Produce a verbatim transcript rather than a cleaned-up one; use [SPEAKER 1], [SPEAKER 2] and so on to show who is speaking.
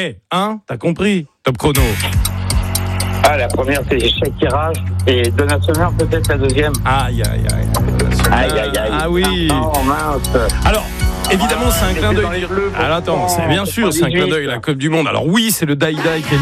[SPEAKER 1] Eh, hein, t'as compris? Top chrono.
[SPEAKER 2] Ah, la première, c'est Shakira. Et Donna Summer, peut-être la deuxième.
[SPEAKER 1] Aïe, aïe, aïe.
[SPEAKER 2] Aïe, aïe, aïe.
[SPEAKER 1] Ah oui.
[SPEAKER 2] Oh, mince.
[SPEAKER 1] Alors, évidemment,
[SPEAKER 2] Ah,
[SPEAKER 1] c'est un clin
[SPEAKER 2] j'étais
[SPEAKER 1] d'œil.
[SPEAKER 2] dans les bleus,
[SPEAKER 1] Alors attends, c'est bien sûr, c'est un clin d'œil, la Coupe du Monde. Alors oui, c'est le Die Die qui est